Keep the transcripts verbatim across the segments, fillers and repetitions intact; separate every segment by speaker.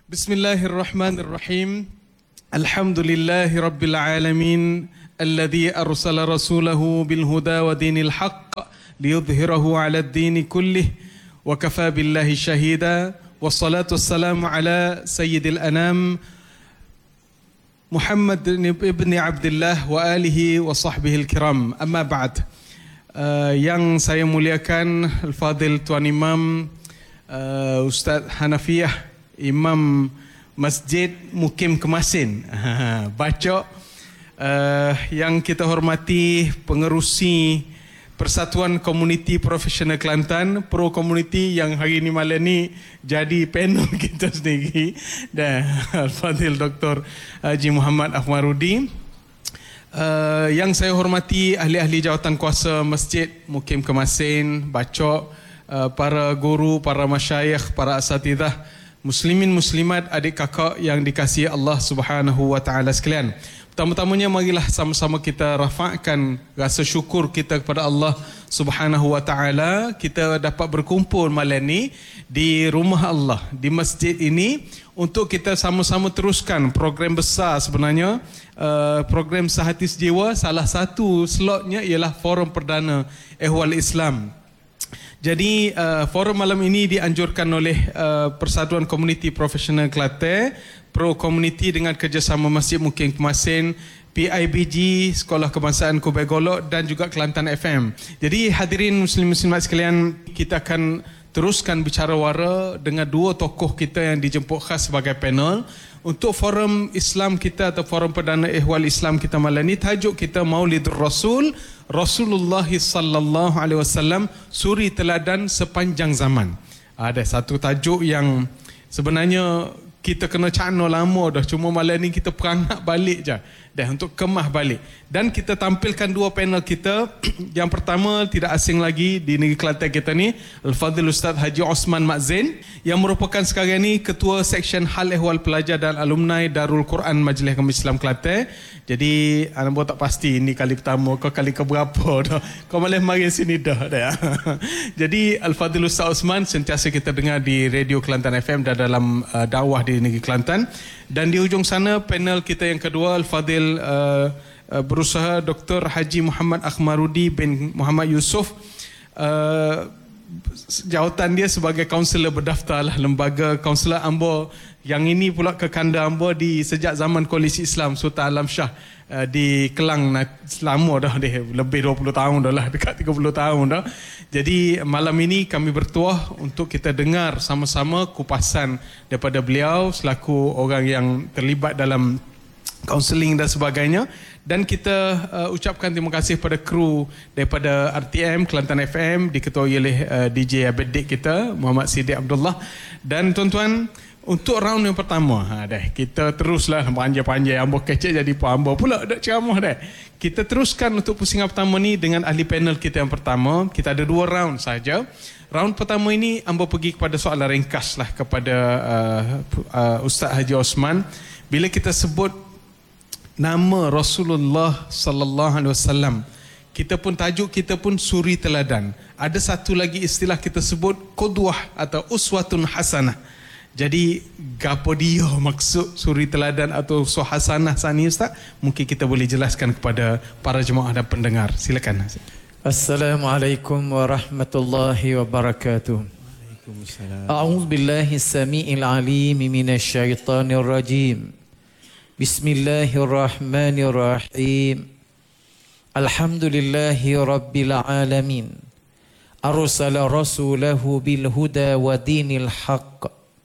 Speaker 1: Bismillahirrahmanirrahim. Alhamdulillahi Rabbil Alamin. Alladhi arsala rasulahu bilhuda wa dinil haqq liyudhhirahu ala ad-dini kullih wa kafa billahi shahida. Wassalatu wassalamu ala sayyidil anam Muhammad ibn Abdullah wa alihi wa sahbihi al-kiram. Amma ba'd. Uh, yang saya muliakan Al-Fadil Tuan Imam uh, Ustaz Hanafiyah, Imam Masjid Mukim Kemasin, Bacok, uh, yang kita hormati pengerusi Persatuan Komuniti Profesional Kelantan, Pro Komuniti yang hari ini malam ni jadi panel kita sendiri, dan Al-Fadil Doktor Haji Muhammad Ahmarudi. Uh, yang saya hormati ahli-ahli jawatan kuasa Masjid Mukim Kemasin, Bacok, uh, para guru, para masyayikh, para asatidah, muslimin muslimat, adik kakak yang dikasihi Allah Subhanahu wa taala sekalian. Pertama-tamanya marilah sama-sama kita rafakkan rasa syukur kita kepada Allah Subhanahu wa taala, kita dapat berkumpul malam ni di rumah Allah, di masjid ini, untuk kita sama-sama teruskan program besar sebenarnya, uh, program Sehati Sejiwa. Salah satu slotnya ialah Forum Perdana Ehwal Islam. Jadi uh, forum malam ini dianjurkan oleh uh, Persatuan Komuniti Profesional Kelantan, Pro Komuniti dengan kerjasama Masjid Mukim Kemasin, P I B G, Sekolah Kebangsaan Kubai Golok dan juga Kelantan F M. Jadi hadirin muslim-muslimat sekalian, kita akan teruskan bicara wara dengan dua tokoh kita yang dijemput khas sebagai panel untuk forum Islam kita atau Forum Perdana Ehwal Islam kita malam ni. Tajuk kita Maulidur Rasul, Rasulullah sallallahu alaihi wasallam, suri teladan sepanjang zaman. Ada satu tajuk yang sebenarnya kita kena cano lama dah, cuma malam ni kita perangak balik je dah untuk kemah balik. Dan kita tampilkan dua panel kita. Yang pertama tidak asing lagi di negeri Kelantan kita ni, Al-Fadhil Ustaz Haji Osman Mak Zain, yang merupakan sekarang ni Ketua Seksyen Hal Ehwal Pelajar dan Alumni Darul Quran Majlis Agama Islam Kelantan. Jadi anak buat tak pasti ini kali pertama kau kali keberapa dah, kau malah mari sini dah dah. Jadi Al-Fadhil Ustaz Osman sentiasa kita dengar di Radio Kelantan F M dan dalam uh, dakwah di negeri Kelantan. Dan di hujung sana panel kita yang kedua, Al-Fadhil uh, uh, berusaha Doktor Haji Muhammad Ahmarudi bin Muhammad Yusof. Uh, jawatan dia sebagai kaunselor berdaftar lah, lembaga kaunselor Ambo, yang ini pula ke kanda Ambo di sejak zaman Koalisi Islam Sultan Alam Shah uh, di Kelang. Lama dah dia, lebih dua puluh tahun dah lah, dekat tiga puluh tahun dah. Jadi malam ini kami bertuah untuk kita dengar sama-sama kupasan daripada beliau selaku orang yang terlibat dalam kaunseling dan sebagainya. Dan kita uh, ucapkan terima kasih pada kru daripada R T M Kelantan F M diketuai oleh uh, D J Abedik kita Muhammad Siddiq Abdullah. Dan tuan-tuan, untuk round yang pertama, ha, dah, kita teruslah panjang-panjang Ambo kecek jadi Pak Ambo pula dah ceramah dah. Kita teruskan untuk pusingan pertama ni dengan ahli panel kita yang pertama. Kita ada dua round saja. Round pertama ini Ambo pergi kepada soalan ringkas lah kepada uh, uh, Ustaz Haji Osman. Bila kita sebut nama Rasulullah sallallahu alaihi wasallam, kita pun tajuk kita pun suri teladan. Ada satu lagi istilah kita sebut qudwah atau uswatun hasanah. Jadi gapo dia maksud suri teladan atau uswah hasanah sani, Ustaz? Mungkin kita boleh jelaskan kepada para jemaah dan pendengar. Silakan.
Speaker 2: Assalamualaikum warahmatullahi wabarakatuh. Waalaikumsalam. A'udzu billahi samii'il 'aliim minasy syaithanir rajim. Bismillahirrahmanirrahim. Alhamdulillahi rabbil alamin. Arsala rasulahu bil huda wa dinil haqq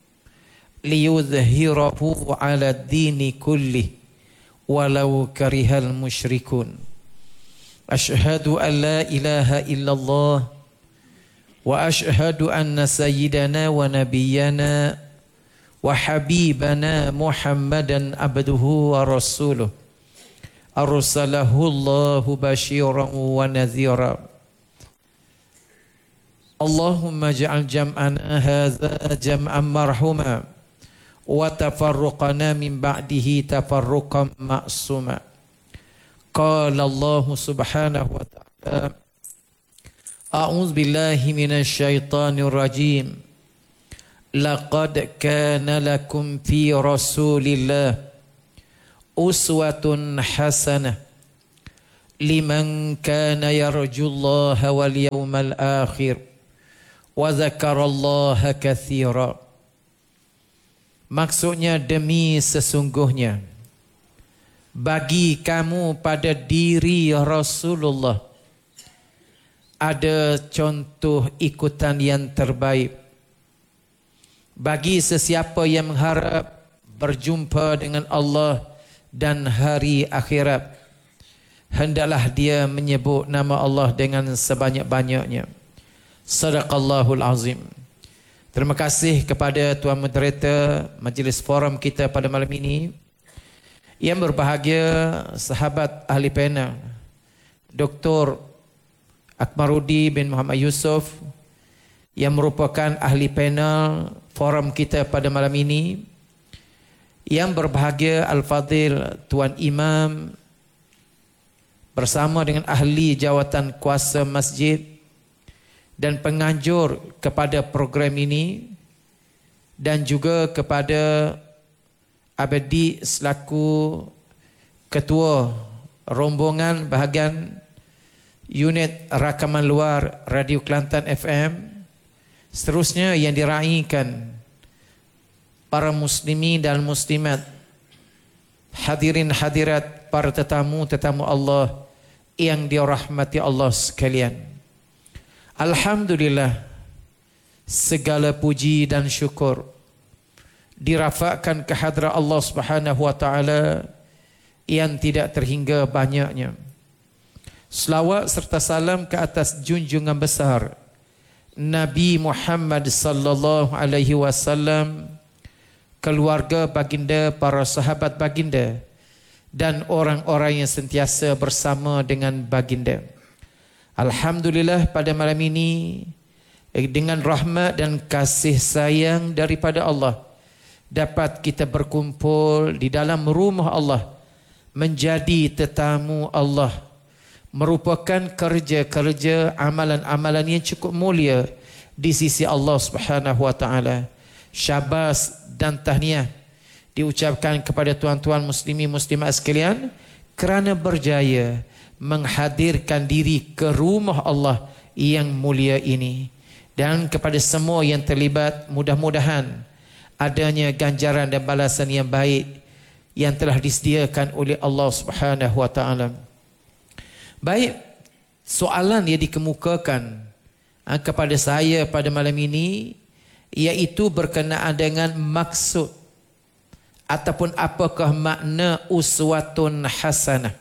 Speaker 2: liyudhhirahu 'ala ad-dini kullih walau karihal musyrikun. Asyhadu an la ilaha illallah wa asyhadu anna sayyidana wa nabiyyana wa habibana Muhammadan abduhu wa rasuluh arsalahu Allahu basyiran wa nadhira. Allahumma ja'al jam'ana hadza jam'an marhuma wa tafarruqana min ba'dihi tafarruqan ma'suma. Qala Allah subhanahu wa ta'ala, a'udzu billahi minasy syaithanir rajim. laqad kana lakum fi Rasulillah uswatun hasanah liman kana yarjullaha wal yawmal akhir wa dzakarallaha katsira. Maksudnya, demi sesungguhnya bagi kamu pada diri Rasulullah ada contoh ikutan yang terbaik bagi sesiapa yang mengharap berjumpa dengan Allah dan hari akhirat. Hendaklah dia menyebut nama Allah dengan sebanyak-banyaknya. Sadaqallahul azim. Terima kasih kepada Tuan Moderator Majlis Forum kita pada malam ini. Yang berbahagia sahabat ahli panel Doktor Akmarudi bin Muhammad Yusof yang merupakan ahli panel forum kita pada malam ini. Yang berbahagia Al-Fadhil Tuan Imam bersama dengan ahli jawatan kuasa masjid dan penganjur kepada program ini, dan juga kepada Abadi selaku ketua rombongan bahagian unit rakaman luar Radio Kelantan F M. Seterusnya yang diraikan para muslimin dan muslimat, hadirin hadirat, para tetamu-tetamu Allah yang dirahmati Allah sekalian. Alhamdulillah, segala puji dan syukur dirafakkan ke hadrat Allah Subhanahu wa taala yang tidak terhingga banyaknya. Selawat serta salam ke atas junjungan besar Nabi Muhammad sallallahu alaihi wasallam, keluarga baginda, para sahabat baginda, dan orang-orang yang sentiasa bersama dengan baginda. Alhamdulillah, pada malam ini dengan rahmat dan kasih sayang daripada Allah dapat kita berkumpul di dalam rumah Allah menjadi tetamu Allah, merupakan kerja-kerja amalan-amalan yang cukup mulia di sisi Allah Subhanahu wa taala. Syabas dan tahniah diucapkan kepada tuan-tuan muslimin muslimat sekalian kerana berjaya menghadirkan diri ke rumah Allah yang mulia ini, dan kepada semua yang terlibat mudah-mudahan adanya ganjaran dan balasan yang baik yang telah disediakan oleh Allah Subhanahu wa taala. Baik, soalan yang dikemukakan kepada saya pada malam ini iaitu berkenaan dengan maksud ataupun apakah makna uswatun hasanah.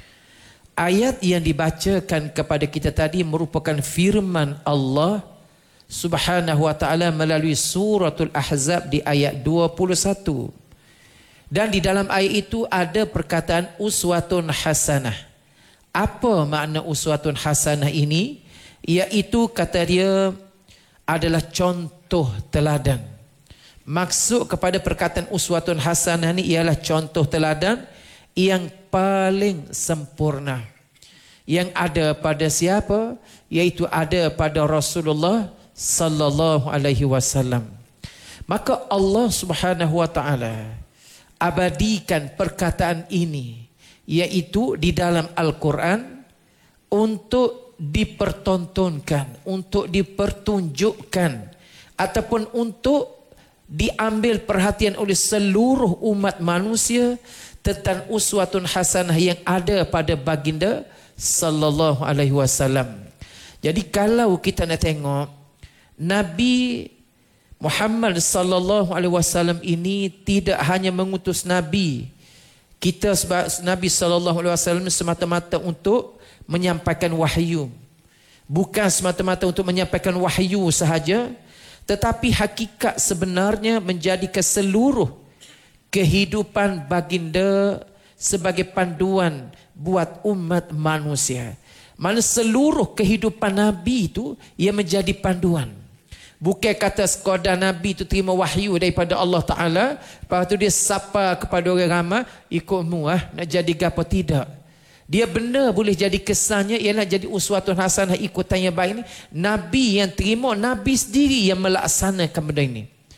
Speaker 2: Ayat yang dibacakan kepada kita tadi merupakan firman Allah Subhanahu wa taala melalui suratul Ahzab di ayat dua puluh satu. Dan di dalam ayat itu ada perkataan uswatun hasanah. Apa makna uswatun hasanah ini? Iaitu kata dia adalah contoh teladan. Maksud kepada perkataan uswatun hasanah ini ialah contoh teladan yang paling sempurna yang ada pada siapa? Iaitu ada pada Rasulullah sallallahu alaihi wasallam. Maka Allah Subhanahu wa taala abadikan perkataan ini iaitu di dalam Al-Quran untuk dipertontonkan, untuk dipertunjukkan ataupun untuk diambil perhatian oleh seluruh umat manusia tentang uswatun hasanah yang ada pada baginda sallallahu alaihi wasallam. Jadi kalau kita nak tengok Nabi Muhammad sallallahu alaihi wasallam ini tidak hanya mengutus nabi kita sebab Nabi sallallahu alaihi wasallam semata-mata untuk menyampaikan wahyu, bukan semata-mata untuk menyampaikan wahyu sahaja, tetapi hakikat sebenarnya menjadikan seluruh kehidupan baginda sebagai panduan buat umat manusia. Mana seluruh kehidupan Nabi itu ia menjadi panduan. Bukan kata sekadar Nabi itu terima wahyu daripada Allah Ta'ala, lepas tu dia sapa kepada orang ramai, ikutmu ah, nak jadi gapo tidak. Dia benar boleh jadi kesannya ialah jadi uswatun hasanah ikutan yang baik ni. Nabi yang terima, Nabi sendiri yang melaksanakan benda ini.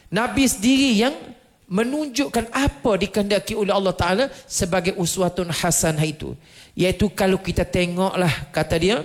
Speaker 2: Nabi sendiri yang menunjukkan apa dikehendaki oleh Allah Ta'ala sebagai uswatun hasanah itu. Iaitu kalau kita tengoklah, kata dia,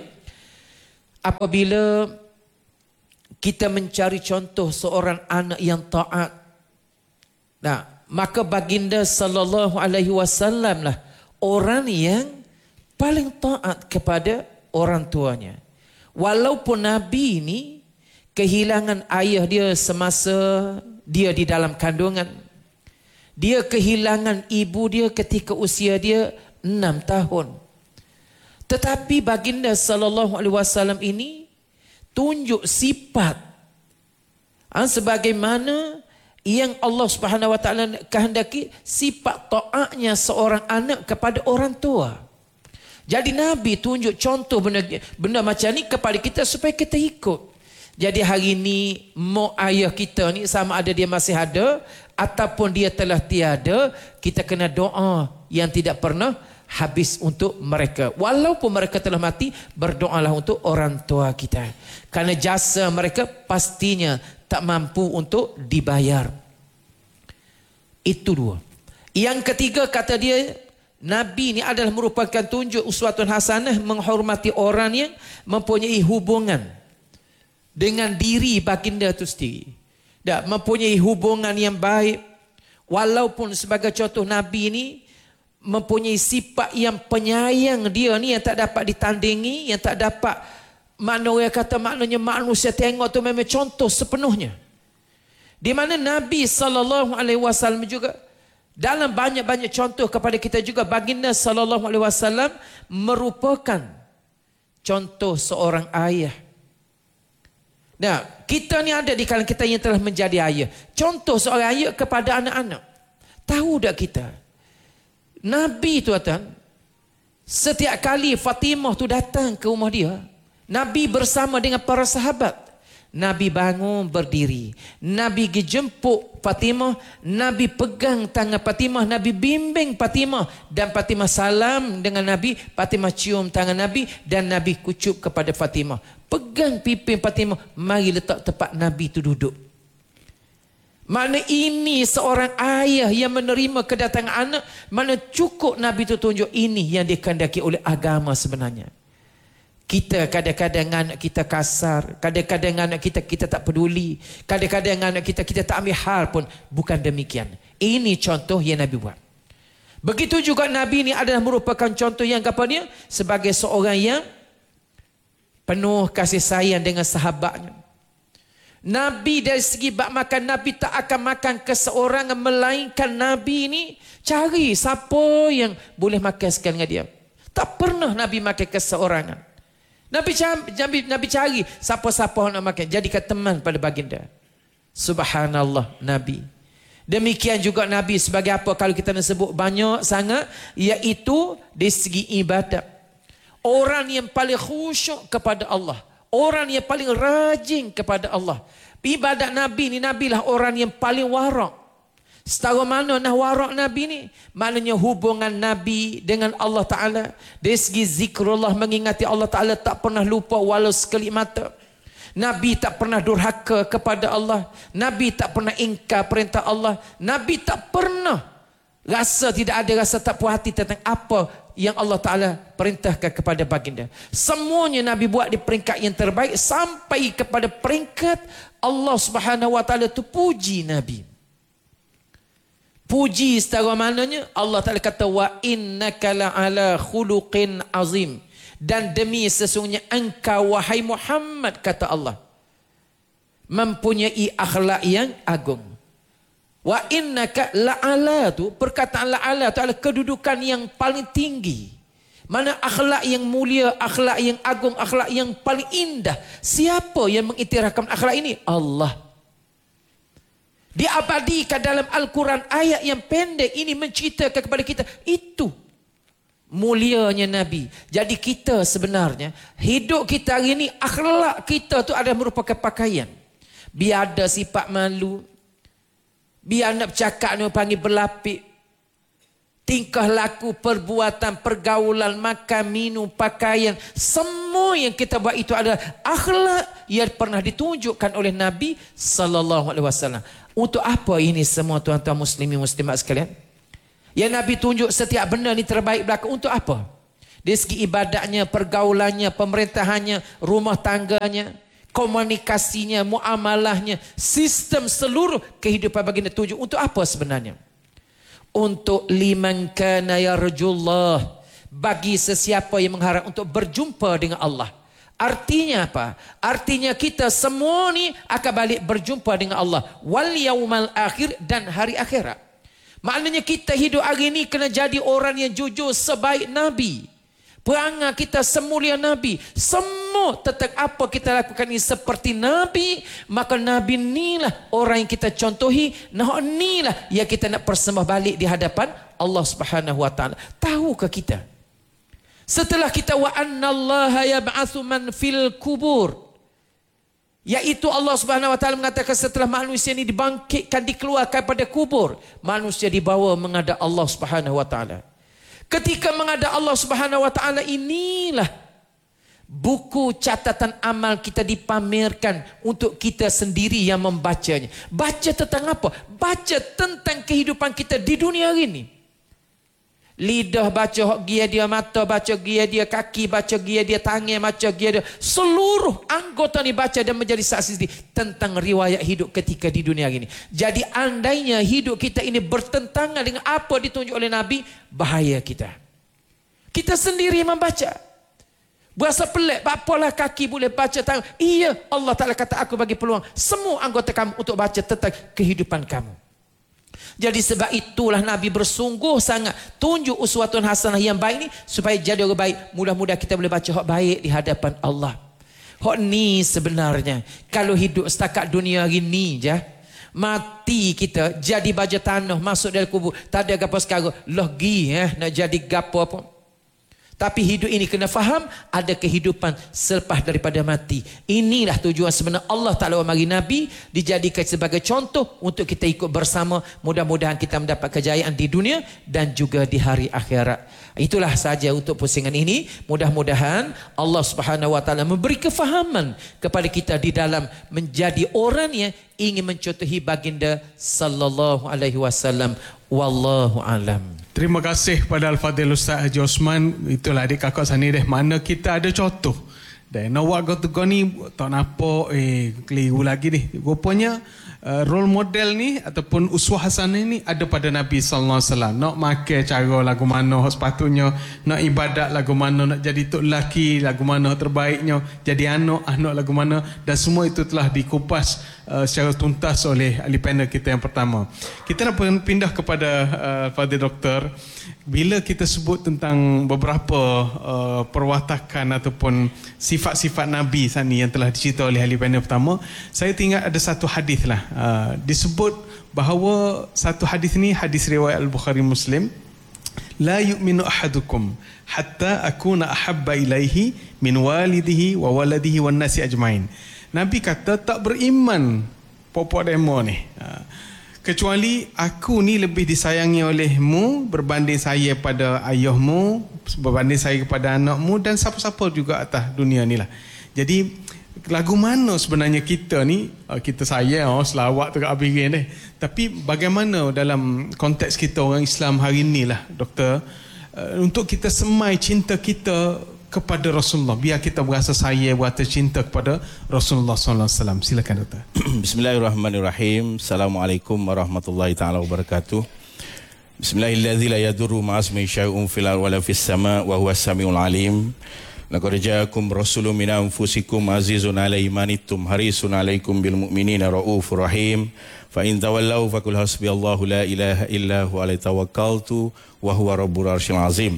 Speaker 2: apabila kita mencari contoh seorang anak yang taat, nah, maka baginda sallallahu alaihi wasallam lah orang yang paling taat kepada orang tuanya. Walaupun Nabi ini kehilangan ayah dia semasa dia di dalam kandungan. Dia kehilangan ibu dia ketika usia dia enam tahun. Tetapi baginda sallallahu alaihi wasallam ini tunjuk sifat ha, sebagaimana yang Allah Subhanahu wa taala kehendaki, sifat taatnya seorang anak kepada orang tua. Jadi Nabi tunjuk contoh benda, benda macam ni kepada kita supaya kita ikut. Jadi hari ni mak ayah kita ni sama ada dia masih ada ataupun dia telah tiada, kita kena doa yang tidak pernah habis untuk mereka. Walaupun mereka telah mati, berdoalah untuk orang tua kita. Kerana jasa mereka pastinya tak mampu untuk dibayar. Itu dua. Yang ketiga kata dia, Nabi ni adalah merupakan tunjuk uswatun hasanah, menghormati orang yang mempunyai hubungan dengan diri baginda itu sendiri. Dan mempunyai hubungan yang baik. Walaupun sebagai contoh Nabi ini mempunyai sifat yang penyayang dia ni yang tak dapat ditandingi, yang tak dapat, makna orang kata maknanya manusia tengok tu memang contoh sepenuhnya. Di mana Nabi sallallahu alaihi wasallam juga dalam banyak-banyak contoh kepada kita juga, baginda sallallahu alaihi wasallam merupakan contoh seorang ayah. Nah, kita ni ada di kalangan kita yang telah menjadi ayah. Contoh seorang ayah kepada anak-anak. Tahu tak kita? Nabi tuan-tuan, setiap kali Fatimah tu datang ke rumah dia, Nabi bersama dengan para sahabat. Nabi bangun berdiri. Nabi pergi jemput Fatimah. Nabi pegang tangan Fatimah. Nabi bimbing Fatimah. Dan Fatimah salam dengan Nabi. Fatimah cium tangan Nabi. Dan Nabi kucup kepada Fatimah. Pegang pipi Fatimah. Mari letak tempat Nabi itu duduk. Mana ini seorang ayah yang menerima kedatangan anak. Mana cukup Nabi itu tunjuk ini yang dikehendaki oleh agama sebenarnya. Kita kadang-kadang anak kita kasar, kadang-kadang anak kita kita tak peduli, kadang-kadang anak kita kita tak ambil hal pun. Bukan demikian. Ini contoh yang Nabi buat. Begitu juga Nabi ini adalah merupakan contoh yang apa dia? Sebagai seorang yang penuh kasih sayang dengan sahabatnya. Nabi dari segi bab makan, Nabi tak akan makan ke seorang, melainkan Nabi ini cari siapa yang boleh makan sekali dengan dia. Tak pernah Nabi makan ke seorang. Nabi, Nabi, Nabi cari siapa-siapa nak makan. Jadikan teman pada baginda. Subhanallah Nabi. Demikian juga Nabi sebagai apa kalau kita nak sebut banyak sangat. Iaitu di segi ibadat. Orang yang paling khusyuk kepada Allah. Orang yang paling rajin kepada Allah. Ibadat Nabi ni, Nabi lah orang yang paling warak. Setara mana nah warak Nabi ni? Maknanya hubungan Nabi dengan Allah Ta'ala. Dari segi zikrullah, mengingati Allah Ta'ala, tak pernah lupa walau sekelip mata. Nabi tak pernah durhaka kepada Allah. Nabi tak pernah ingkar perintah Allah. Nabi tak pernah rasa, tidak ada rasa tak puas hati tentang apa yang Allah Ta'ala perintahkan kepada baginda. Semuanya Nabi buat di peringkat yang terbaik, sampai kepada peringkat Allah Subhanahu Wa Ta'ala tu puji Nabi. Puji setara mananya Allah Ta'ala kata wa innaka la'ala khuluqin azim, dan demi sesungguhnya engkau wahai Muhammad, kata Allah, mempunyai akhlak yang agung. Wa innaka la'ala tu, perkataan la'ala tu adalah kedudukan yang paling tinggi. Mana akhlak yang mulia, akhlak yang agung, akhlak yang paling indah. Siapa yang mengiktirafkan akhlak ini? Allah. Diabadikan dalam Al-Quran ayat yang pendek ini menceritakan kepada kita. Itu mulianya Nabi. Jadi kita sebenarnya hidup kita hari ini, akhlak kita tu adalah merupakan pakaian. Biar ada sifat malu, biar nak bercakap ni panggil berlapik, tingkah laku, perbuatan, pergaulan, makan, minum, pakaian, semua yang kita buat itu adalah akhlak yang pernah ditunjukkan oleh Nabi sallallahu alaihi wasallam. Untuk apa ini semua tuan-tuan muslimin muslimat sekalian? Yang Nabi tunjuk setiap benda ni terbaik belaka untuk apa? Dari segi ibadatnya, pergaulannya, pemerintahannya, rumah tangganya, komunikasinya, muamalahnya, sistem seluruh kehidupan baginda tunjuk untuk apa sebenarnya? Untuk liman kana yarjullah, bagi sesiapa yang mengharap untuk berjumpa dengan Allah. Artinya apa? Artinya kita semua ni akan balik berjumpa dengan Allah. Wal yaumal akhir, dan hari akhirat. Maknanya kita hidup hari ni kena jadi orang yang jujur sebaik Nabi. Perangai kita semulia Nabi. Semua tentang apa kita lakukan ini seperti Nabi. Maka Nabi inilah orang yang kita contohi. Nah, inilah yang kita nak persembah balik di hadapan Allah Subhanahu Wa Taala. Tahukah kita? Setelah kita wa annallaha yab'atsu man fil kubur, yaitu Allah Subhanahu Wa Taala mengatakan setelah manusia ini dibangkitkan, dikeluarkan pada kubur, manusia dibawa menghadap Allah Subhanahu Wa Taala. Ketika menghadap Allah Subhanahu Wa Taala, inilah buku catatan amal kita dipamerkan untuk kita sendiri yang membacanya. Baca tentang apa? Baca tentang kehidupan kita di dunia hari ini. Lidah baca gia dia, mata baca gia dia, kaki baca gia dia, tangan baca gia dia. Seluruh anggota ni baca dan menjadi saksi tentang riwayat hidup ketika di dunia ini. Jadi andainya hidup kita ini bertentangan dengan apa ditunjuk oleh Nabi, bahaya kita. Kita sendiri membaca. Berasa pelik, apalah kaki boleh baca tangan. Iya, Allah Ta'ala kata aku bagi peluang semua anggota kamu untuk baca tentang kehidupan kamu. Jadi sebab itulah Nabi bersungguh sangat tunjuk uswatun hasanah yang baik ni supaya jadi orang baik. Mudah-mudahan kita boleh baca hak baik di hadapan Allah. Hak ni sebenarnya kalau hidup setakat dunia hari ni je, mati kita jadi baja tanah masuk dalam kubur, tak ada gapo sekarang lagi eh nak jadi gapo apa. Tapi hidup ini kena faham ada kehidupan selepas daripada mati. Inilah tujuan sebenarnya Allah Ta'ala mari Nabi dijadikan sebagai contoh untuk kita ikut bersama. Mudah-mudahan kita mendapat kejayaan di dunia dan juga di hari akhirat. Itulah saja untuk pusingan ini. Mudah-mudahan Allah Subhanahu Wa Ta'ala memberi kefahaman kepada kita di dalam menjadi orang yang ingin mencontohi baginda sallallahu alaihi wasallam. Wallahu alam.
Speaker 1: Terima kasih pada Al-Fadhil Ustaz Haji Osman. Itulah adik kakak sana deh. Mana kita ada contoh. Dan nawak kau tu kau ni tak nampak eh keliru lagi ni. Rupanya uh, role model ni ataupun uswah hasanah ni ada pada Nabi sallallahu alaihi wasallam. Nak makan cara lagu mana sepatutnya, nak ibadat lagu mana, nak jadi tok lelaki lagu mana terbaiknya, jadi anak anak lagu mana, dan semua itu telah dikupas uh, secara tuntas oleh ahli panel kita yang pertama. Kita nak pindah kepada uh, Fadil Doktor. Bila kita sebut tentang beberapa uh, perwatakan ataupun sifat-sifat Nabi sani yang telah dicerita oleh ahli panel pertama, saya teringat ada satu hadis lah. Uh, disebut bahawa satu hadis ni hadis riwayat Al-Bukhari Muslim. La yu'minu ahadukum hatta akuna ahabba ilaihi min walidihi wa waladihi wan nasi ajmain. Nabi kata tak beriman pokok demo ni. Uh, kecuali aku ni lebih disayangi olehmu berbanding saya pada ayahmu, berbanding saya kepada anakmu dan siapa-siapa juga atas dunia ni lah. Jadi lagu mana sebenarnya kita ni, kita sayang oh, selawat tu kat abirin deh. Tapi bagaimana dalam konteks kita orang Islam hari ni lah Doktor, untuk kita semai cinta kita kepada Rasulullah, biar kita berasa sayang, berasa cinta kepada Rasulullah sallallahu alaihi wasallam. Silakan Doktor.
Speaker 3: Bismillahirrahmanirrahim. Assalamualaikum warahmatullahi taala wabarakatuh. Bismillahirladzi la yadurru ma'asmi syai'un fil ardi wala fis sama' wa huwas samiul alim. Laqad ja'akum rasulun min anfusikum azizun 'alaihi ma anittum harisun 'alaikum bil mu'minina raufur rahim. Fa in tawallaw faqul hasbiyallahu la ilaha illa huwa alaihi tawakkaltu wa huwa rabbul arsyil azim.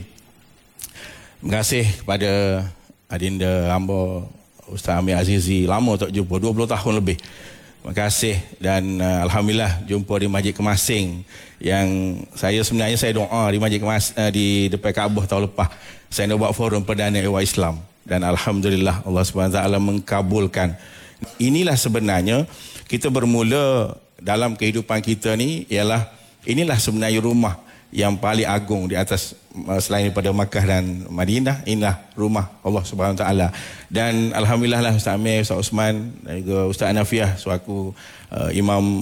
Speaker 3: Terima kasih kepada adinda hamba Ustaz Amir Azizi, lama tak jumpa, dua puluh tahun lebih. Terima kasih dan uh, alhamdulillah jumpa di Masjid Kemasing yang saya sebenarnya saya doa di Masjid Kemasing uh, di depan Kaabah tahun lepas. Saya nak buat forum perdana Ewa Islam dan alhamdulillah Allah Subhanahu Wa Taala mengkabulkan. Inilah sebenarnya kita bermula dalam kehidupan kita ni ialah inilah sebenarnya rumah yang paling agung di atas selain daripada Makkah dan Madinah. Inilah rumah Allah Subhanahu Wa Taala. Dan alhamdulillah lah Ustaz Amir, Ustaz Osman dan juga Ustaz Anafiah selaku uh, imam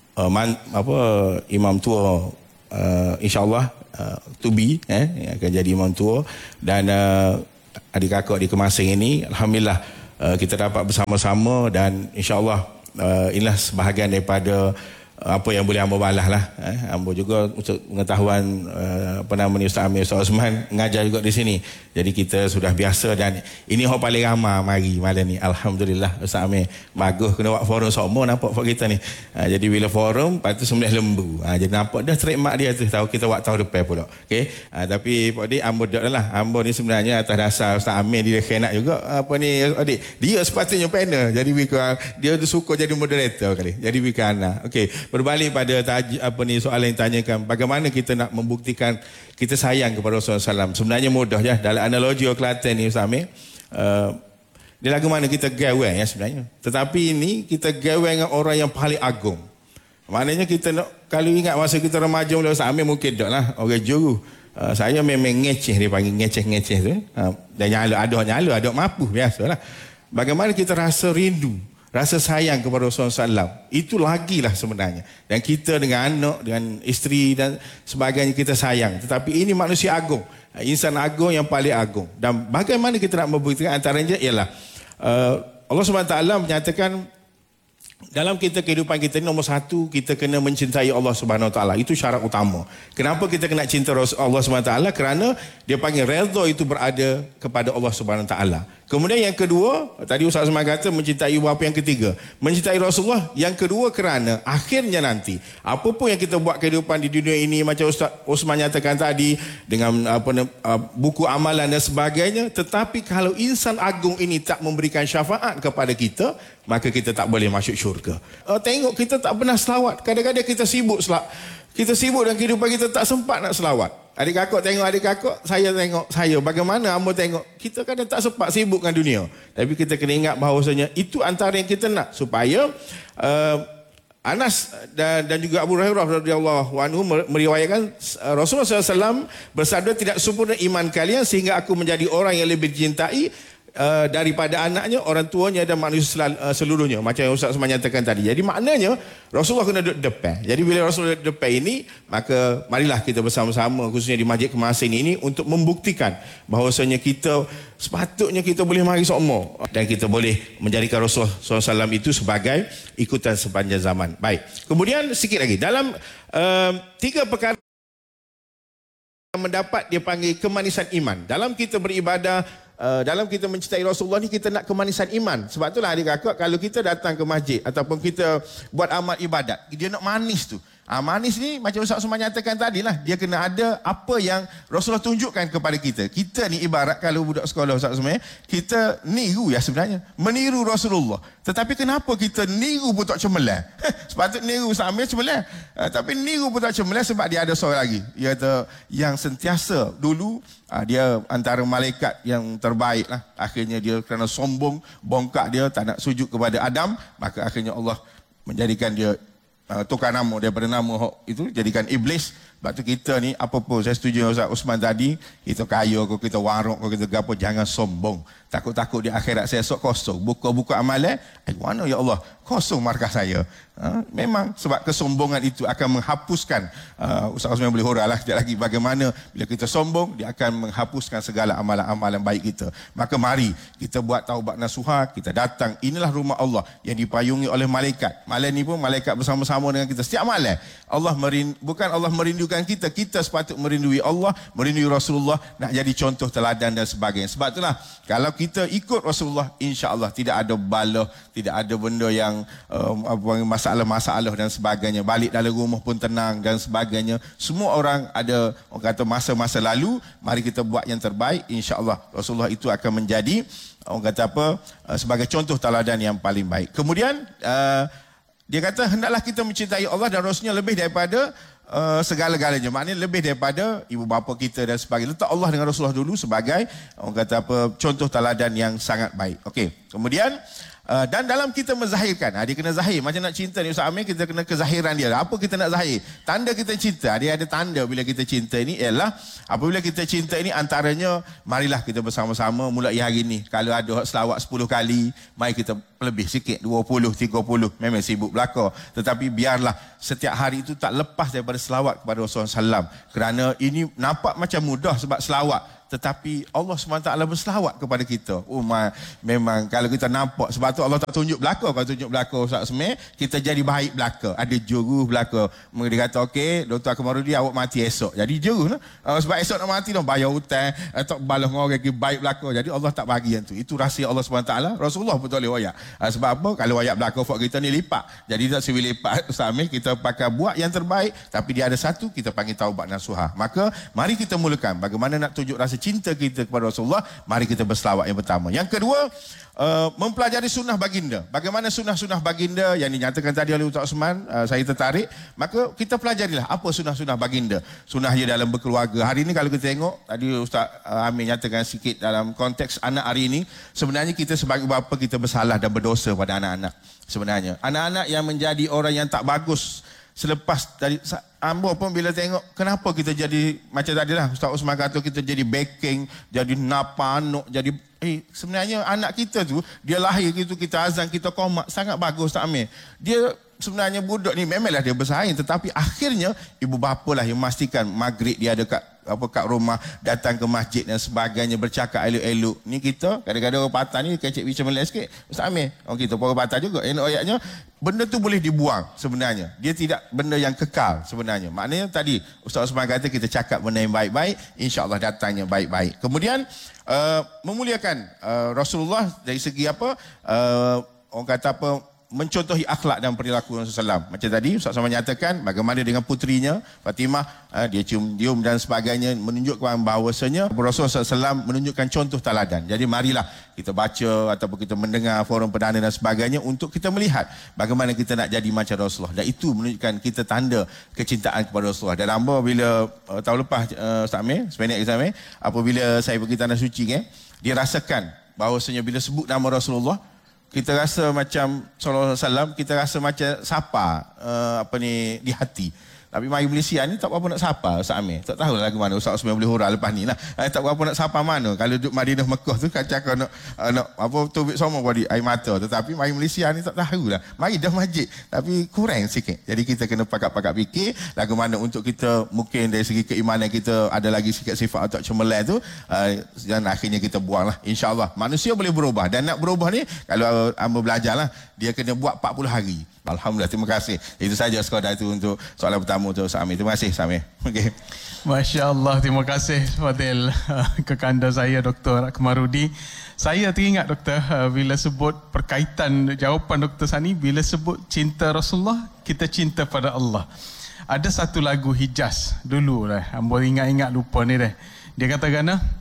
Speaker 3: uh, man, apa imam tua uh, insya-Allah uh, to be eh yang akan jadi imam tua, dan uh, adik kakak di Kemasing ini alhamdulillah uh, kita dapat bersama-sama, dan insya-Allah uh, inilah sebahagian daripada apa yang boleh hamba balas lah. Eh, hamba juga untuk pengetahuan uh, apa nama ni Ustaz Amir, Ustaz Osman mengajar juga di sini. Jadi kita sudah biasa, dan ini orang paling ramai mari malam ni. Alhamdulillah Ustaz Amir. Bagus kena buat forum semua nampak buat kita ni. Uh, jadi bila forum, lepas tu sembelih lembu. Uh, jadi nampak dah trademark dia tu. Tahu kita buat tahun depan pula. Okey. Uh, tapi Pak Dik, hamba dak lah. Hamba ni sebenarnya atas dasar Ustaz Amir dia kena juga apa ni adik. Dia sepatutnya panel. Jadi bila dia tu suka jadi moderator kali. Jadi bila ana. Okey. Berbalik pada taj, apa ni soalan yang tanyakan, bagaimana kita nak membuktikan kita sayang kepada Rasulullah sallallahu alaihi wasallam. Sebenarnya mudah je. Dalam analogi orang Kelantan ni Ustaz Amir, uh, dia lagu mana kita gawe ya sebenarnya. Tetapi ini kita gawe dengan orang yang paling agung. Maknanya kita nak, kalau ingat masa kita remaja mula Ustaz Amir mungkin tak lah orang juru. Uh, saya memang ngeceh, dia panggil ngeceh-ngeceh tu. Uh, dan nyala, ada nyala, ada mampu, biasalah. Bagaimana kita rasa rindu, rasa sayang kepada Rasulullah sallallahu alaihi wasallam. Itu lagilah sebenarnya. Dan kita dengan anak, dengan isteri dan sebagainya kita sayang. Tetapi ini manusia agung. Insan agung yang paling agung. Dan bagaimana kita nak membuktikan, antaranya ialah uh, Allah subhanahu wa taala menyatakan dalam kita kehidupan kita ini, nombor satu, kita kena mencintai Allah subhanahu wa taala. Itu syarat utama. Kenapa kita kena cinta Allah subhanahu wa taala? Kerana dia panggil redha itu berada kepada Allah subhanahu wa taala. Kemudian yang kedua, tadi Ustaz Azman kata mencintai ibu bapa. Yang ketiga, mencintai Rasulullah. Yang kedua, kerana akhirnya nanti apa pun yang kita buat kehidupan di dunia ini, macam Ustaz Osman nyatakan tadi, dengan apa buku amalan dan sebagainya, tetapi kalau insan agung ini tak memberikan syafaat kepada kita, maka kita tak boleh masuk syurga. Uh, tengok kita tak pernah selawat. Kadang-kadang kita sibuk selawat. Kita sibuk dan kehidupan kita tak sempat nak selawat. Adik kakak tengok adik kakak, saya tengok saya. Bagaimana hamba tengok? Kita kadang tak sempat, sibuk dengan dunia. Tapi kita kena ingat bahawasanya itu antara yang kita nak, supaya uh, Anas dan, dan juga Abu Hurairah radhiyallahu anhu meriwayatkan uh, Rasulullah sallallahu alaihi wasallam bersabda, tidak sempurna iman kalian sehingga aku menjadi orang yang lebih dicintai Uh, daripada anaknya, orang tuanya dan manusia uh, seluruhnya, macam yang Ustaz Osman nyatakan tadi. Jadi maknanya Rasulullah kena duduk depan. Jadi bila Rasulullah duduk depan ini, maka marilah kita bersama-sama, khususnya di Masjid Kemasing ini, untuk membuktikan bahawasanya kita sepatutnya kita boleh mari semua, dan kita boleh menjadikan Rasulullah sallallahu alaihi wasallam itu sebagai ikutan sepanjang zaman. Baik. Kemudian sikit lagi dalam uh, tiga perkara yang mendapat dia panggil kemanisan iman. Dalam kita beribadah, Uh, dalam kita mencintai Rasulullah ni, kita nak kemanisan iman. Sebab itulah adik kakak, kalau kita datang ke masjid ataupun kita buat amal ibadat, dia nak manis tu. Ah, manis ni macam Ustaz Usman nyatakan tadi lah, dia kena ada apa yang Rasulullah tunjukkan kepada kita. Kita ni ibarat kalau budak sekolah Ustaz Usman, kita niru ya sebenarnya, meniru Rasulullah. Tetapi kenapa kita niru pun tak cemerlang? Sepatutnya niru Ustaz Amir cemerlang. Ah, tapi niru pun tak cemerlang sebab dia ada seorang lagi. Dia kata yang sentiasa dulu, ah, dia antara malaikat yang terbaik lah. Akhirnya dia kerana sombong, bongkak dia, tak nak sujud kepada Adam, maka akhirnya Allah menjadikan dia Uh, tukar nama daripada nama itu, jadikan iblis. Sebab tu kita ni apa pun, saya setuju dengan Ustaz Osman tadi, kita kaya ke, kita warok ke, kita gapo, jangan sombong. Takut-takut di akhirat saya esok kosong. Buka-buka amalan, eh mana ya Allah, kosong markah saya. Ha? Memang sebab kesombongan itu akan menghapuskan, uh, Ustaz Osman boleh hurah lah sekejap lagi, bagaimana bila kita sombong, dia akan menghapuskan segala amalan-amalan baik kita. Maka mari kita buat taubat nasuha, kita datang, inilah rumah Allah yang dipayungi oleh malaikat. Malam ni pun malaikat bersama-sama dengan kita. Setiap malam Allah merindu, bukan Allah merindukan kita, kita sepatut merindui Allah, merindui Rasulullah, nak jadi contoh teladan dan sebagainya. Sebab itulah kalau kita ikut Rasulullah, insya-Allah tidak ada bala, tidak ada benda yang um, apa, masalah-masalah dan sebagainya. Balik dalam rumah pun tenang dan sebagainya. Semua orang ada, orang kata masa-masa lalu, mari kita buat yang terbaik, insya-Allah Rasulullah itu akan menjadi, orang kata apa, uh, sebagai contoh teladan yang paling baik. Kemudian uh, dia kata hendaklah kita mencintai Allah dan Rasulnya lebih daripada uh, segala-galanya. Maknanya lebih daripada ibu bapa kita dan sebagainya. Letak Allah dengan Rasulullah dulu sebagai, orang kata apa, contoh teladan yang sangat baik. Okey. Kemudian
Speaker 4: Uh, dan dalam kita menzahirkan, ha, dia kena zahir. Macam nak cinta ni Ustaz Amir, kita kena kezahiran dia. Apa kita nak zahir? Tanda kita cinta. Dia ada tanda bila kita cinta ni ialah apabila kita cinta ini antaranya, marilah kita bersama-sama mulai hari ni. Kalau ada selawat sepuluh kali, mari kita lebih sikit, dua puluh, tiga puluh. Memang sibuk belaka. Tetapi biarlah setiap hari itu tak lepas daripada selawat kepada Rasulullah sallallahu alaihi wasallam. Kerana ini nampak macam mudah sebab selawat. Tetapi Allah subhanahu wa taala berselawat kepada kita. Oh, ma, memang kalau kita nampak, sebab tu Allah tak tunjuk belaka. Kalau tunjuk belaka Ustaz Semeh, kita jadi baik belaka. Ada juru belaka. Dia kata, okey, Doktor Akmaludin awak mati esok. Jadi juru lah. Uh, sebab esok nak mati, dah bayar hutang, atau balas dengan orang baik belaka. Jadi Allah tak bagi yang tu. Itu rahsia Allah subhanahu wa taala. Rasulullah pun tak boleh wayak. Uh, sebab apa? Kalau wayak belaka buat kita ni lipat. Jadi tak sewi lipat Ustaz Semeh, kita pakai buat yang terbaik. Tapi dia ada satu, kita panggil taubat nasuha. Maka mari kita mulakan bagaimana nak tunjuk rasa cinta kita kepada Rasulullah. Mari kita berselawat yang pertama. Yang kedua, uh, mempelajari sunnah baginda. Bagaimana sunnah-sunnah baginda yang dinyatakan tadi oleh Ustaz Osman, uh, saya tertarik. Maka kita pelajarilah apa sunnah-sunnah baginda. Sunnah dia dalam berkeluarga. Hari ini kalau kita tengok, tadi Ustaz uh, Amir nyatakan sikit dalam konteks anak hari ini, sebenarnya kita sebagai bapa kita bersalah dan berdosa pada anak-anak. Sebenarnya anak-anak yang menjadi orang yang tak bagus selepas dari ambo pun bila tengok kenapa kita jadi macam tadi lah Ustaz Osman kata, kita jadi backing, jadi napa anuk, jadi eh sebenarnya anak kita tu dia lahir gitu, kita azan, kita komak, sangat bagus Ustaz Amir. Dia sebenarnya budak ni memanglah dia bersaing, tetapi akhirnya ibu bapa lah yang memastikan maghrib dia ada kat apa kat rumah, datang ke masjid dan sebagainya, bercakap elok-elok. Ni kita kadang-kadang orang patah ni kecek bicara Malay sikit Ustaz Amir. Orang kita pun orang patah juga. Elok ayatnya benda tu boleh dibuang sebenarnya. Dia tidak benda yang kekal sebenarnya. Maknanya tadi Ustaz Osman kata kita cakap benda yang baik-baik, insya-Allah datangnya baik-baik. Kemudian uh, memuliakan uh, Rasulullah dari segi apa? Uh, orang kata apa? Mencontohi akhlak dan perilaku Rasulullah sallallahu alaihi wasallam. Macam tadi Ustaz Osman nyatakan bagaimana dengan putrinya Fatimah, uh, dia cium-cium dan sebagainya, menunjukkan bahawasanya Rasulullah sallallahu alaihi wasallam menunjukkan contoh teladan. Jadi marilah kita baca ataupun kita mendengar forum perdana dan sebagainya untuk kita melihat bagaimana kita nak jadi macam Rasulullah, dan itu menunjukkan kita tanda kecintaan kepada Rasulullah. Dan hamba bila uh, tahun lepas uh, Ustaz Amir, sependek Ustaz Amir, apabila saya pergi tanah suci kan, dia rasakan bahawasanya bila sebut nama Rasulullah, kita rasa macam sallallahu alaihi wasallam, kita rasa macam sapa uh, apa ni di hati. Tapi mari Malaysia ni tak berapa nak sapa Ustaz Amir. Tak tahu lagu mana Ustaz Osman boleh hurah lepas ni lah. Eh, tak berapa nak sapa mana. Kalau duduk Madinah Mekah tu kacak nak, nak apa tubik semua body air mata. Tetapi mari Malaysia ni tak tahu lah. Mari dah masjid tapi kurang sikit. Jadi kita kena pakak-pakak fikir lagu mana untuk kita mungkin dari segi keimanan kita ada lagi sikit sifat atau cemerlang tu, uh, dan akhirnya kita buang lah. InsyaAllah manusia boleh berubah, dan nak berubah ni kalau hamba belajar lah, dia kena buat empat puluh hari. Alhamdulillah, terima kasih. Itu saja sekadar itu untuk soalan pertama untuk Ustaz Amir. Terima kasih Ustaz Amir. Okey.
Speaker 1: Masya-Allah, terima kasih Fadil kekanda saya Doktor Akmaludin. Saya teringat Doktor bila sebut perkaitan jawapan Doktor Sani, bila sebut cinta Rasulullah, kita cinta pada Allah. Ada satu lagu Hijaz dulu dah. Hamba ingat-ingat lupa ni dah. Dia kata gana,